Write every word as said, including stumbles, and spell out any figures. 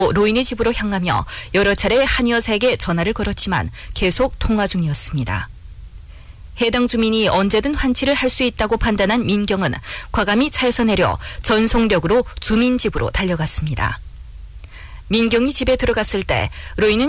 로인의 집으로 향하며 여러 차례 한 여사에게 전화를 걸었지만 계속 통화 중이었습니다. 해당 주민이 언제든 환치를 할 수 있다고 판단한 민경은 과감히 차에서 내려 전속력으로 주민 집으로 달려갔습니다. 민경이 집에 들어갔을 때 로인은